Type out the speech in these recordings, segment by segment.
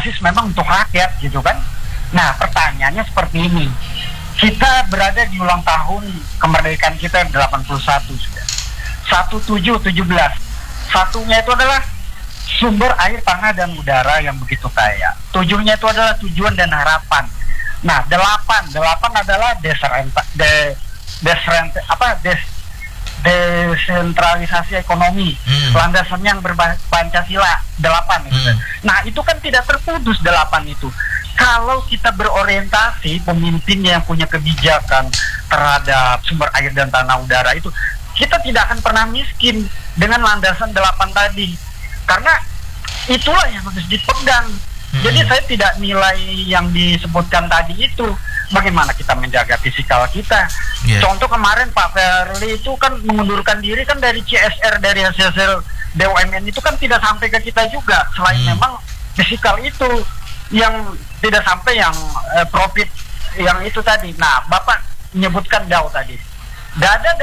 berbasis memang untuk rakyat gitu kan. Nah pertanyaannya seperti ini, kita berada di ulang tahun kemerdekaan kita 81 sudah 1717. Satunya itu adalah sumber air, tanah, dan udara yang begitu kaya. 7-nya itu adalah tujuan dan harapan. Nah 8 adalah desentralisasi ekonomi, landasan yang Pancasila 8 gitu. Nah itu kan tidak terputus 8 itu. Kalau kita berorientasi pemimpin yang punya kebijakan terhadap sumber air dan tanah udara itu, kita tidak akan pernah miskin dengan landasan 8 tadi. Karena itulah yang harus dipegang. Jadi saya tidak nilai yang disebutkan tadi itu. Bagaimana kita menjaga fisikal kita. Contoh kemarin Pak Firly itu kan mengundurkan diri kan dari CSR, dari hasil BUMN itu kan tidak sampai ke kita juga. Selain memang fisikal itu yang tidak sampai yang profit yang itu tadi. Nah Bapak menyebutkan DAO tadi. Ada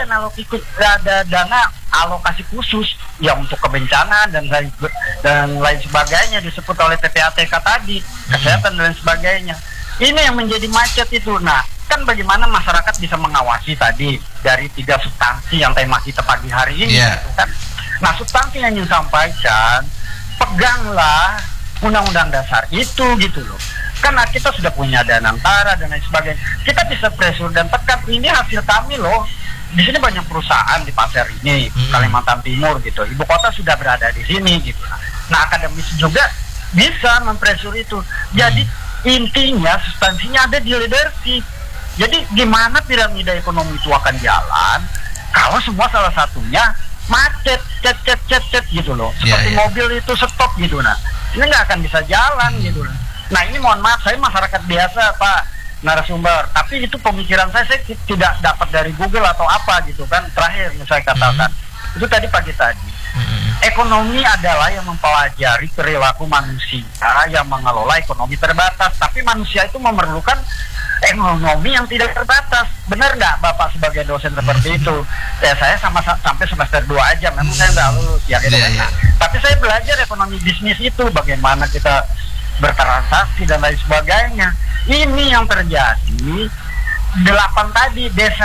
dana alokasi khusus yang untuk kebencanaan dan lain sebagainya disebut oleh PPATK tadi, kesehatan dan lain sebagainya. Ini yang menjadi macet itu. Nah, kan bagaimana masyarakat bisa mengawasi tadi dari 3 substansi yang tema kita pagi hari ini, gitu kan? Nah, substansi yang ingin sampaikan, peganglah Undang-Undang Dasar itu gitu loh. Karena kita sudah punya dana antara dan lain sebagainya. Kita bisa pressure dan tekan. Ini hasil kami loh. Di sini banyak perusahaan di pasar ini, Kalimantan Timur gitu. Ibu kota sudah berada di sini gitu. Nah, akademis juga bisa mempressure itu. Jadi intinya substansinya ada di leadership. Jadi gimana piramida ekonomi itu akan jalan kalau semua salah satunya macet, cet gitu loh. Seperti mobil itu stop gitu. Nah, ini nggak akan bisa jalan gitu loh. Nah, ini mohon maaf, saya masyarakat biasa Pak narasumber, tapi itu pemikiran saya tidak dapat dari Google atau apa gitu kan. Terakhir saya katakan itu tadi pagi tadi, ekonomi adalah yang mempelajari perilaku manusia yang mengelola ekonomi terbatas, tapi manusia itu memerlukan ekonomi yang tidak terbatas. Benar nggak Bapak sebagai dosen seperti itu? Ya saya sampai semester 2 aja, memang saya nggak lulus ya gitu kan. Tapi saya belajar ekonomi bisnis itu, bagaimana kita bertransaksi dan lain sebagainya. Ini yang terjadi 8 tadi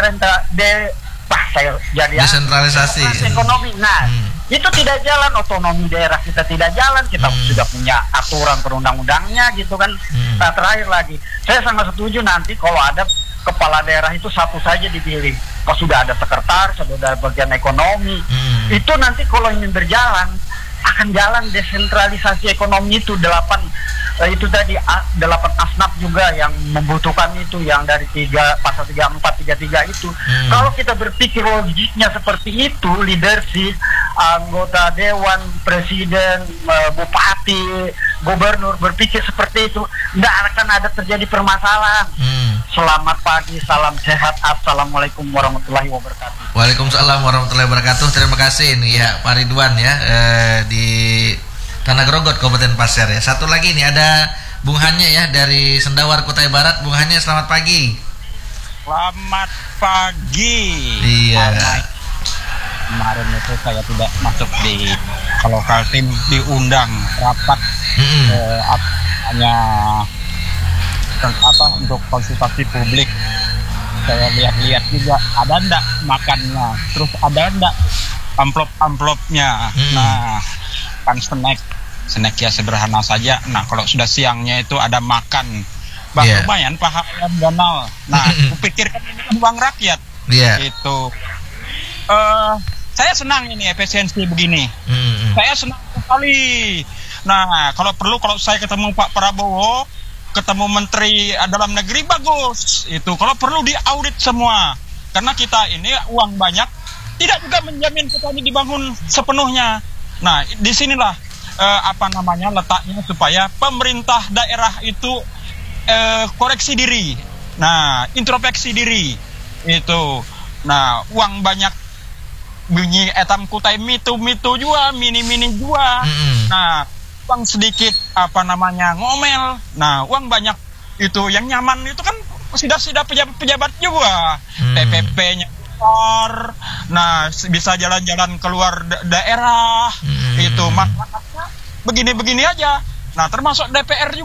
desentralisasi ekonomi. Nah, itu tidak jalan, otonomi daerah kita tidak jalan. Kita sudah punya aturan perundang-undangnya gitu kan. Nah, terakhir lagi, saya sangat setuju nanti kalau ada kepala daerah itu satu saja dipilih. Kalau sudah ada sekretaris, sudah ada bagian ekonomi, itu nanti kalau ingin berjalan akan jalan desentralisasi ekonomi itu 8 itu tadi 8 asnaf juga yang membutuhkan itu, yang dari pasal 34, 33 itu. Kalau kita berpikir logiknya seperti itu, leadership, anggota dewan, presiden, bupati, gubernur berpikir seperti itu, tidak akan ada terjadi permasalahan. Selamat pagi, salam sehat, assalamualaikum warahmatullahi wabarakatuh. Waalaikumsalam warahmatullahi wabarakatuh. Terima kasih nih ya Pak Ridwan ya di Tanah Grogot, Kabupaten Pasir ya. Satu lagi nih ada Bung Hanya ya dari Sendawar, Kutai Barat. Bung Hanya, selamat pagi. Selamat pagi. Iya. Kemarin itu saya tidak masuk di kalau Kaltim diundang rapat hanya untuk konsultasi publik. Saya lihat-lihat juga ada ndak makannya, terus ada ndak amplop-amplopnya. Nah, kan snack ya sederhana saja. Nah, kalau sudah siangnya itu ada makan, lumayan pahala donal. Nah, kupikirkan ini kan uang rakyat. Itu saya senang ini efisiensi begini. Saya senang sekali. Nah, kalau saya ketemu Pak Prabowo, ketemu Menteri Dalam Negeri, bagus. Itu kalau perlu diaudit semua. Karena kita ini uang banyak, tidak juga menjamin kita ini dibangun sepenuhnya. Nah, disinilah letaknya supaya pemerintah daerah itu koreksi diri. Nah, introspeksi diri itu. Nah, uang banyak bunyi etam kutai mitu juga, mini juga. Nah, uang sedikit ngomel. Nah, uang banyak itu yang nyaman itu kan sudah pejabat juga. TPP-nya nah bisa jalan-jalan keluar daerah itu masalahnya begini-begini aja. Nah termasuk DPR juga